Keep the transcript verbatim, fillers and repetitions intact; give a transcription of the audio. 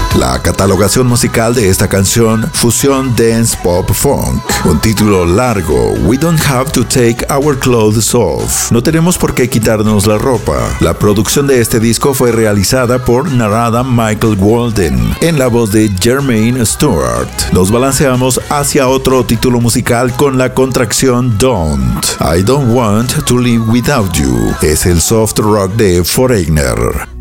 La catalogación musical de esta canción, fusión dance pop funk. Un título largo, We Don't Have to Take Our Clothes Off. No tenemos por qué quitarnos la ropa. La producción de este disco fue realizada por Narada Michael Walden, en la voz de Jermaine Stewart. Nos balanceamos hacia otro título musical con la contracción Don't. I Don't Want to Live Without You. Es el soft rock de Foreigner.